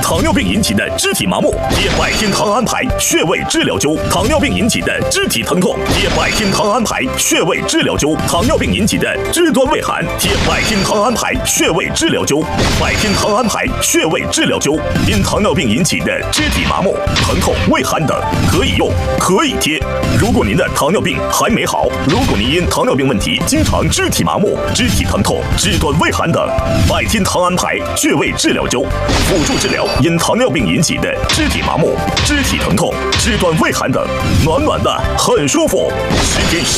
糖尿病引起的肢体麻木，贴百天糖安牌穴位治疗灸；糖尿病引起的肢体疼痛，贴百天糖安牌穴位治疗灸；糖尿病引起的肢端畏寒，贴百天糖安牌穴位治疗灸。百天糖安牌穴位治疗灸，因糖尿病引起的肢体麻木、疼痛、畏寒等，可以用，可以贴。如果您的糖尿病还没好，如果您因糖尿病问题经常肢体麻木、肢体疼痛、肢端畏寒等，百天糖安牌穴位治疗灸，辅助治疗因糖尿病引起的肢体麻木、肢体疼痛、肢端畏寒等，暖暖的很舒服。10天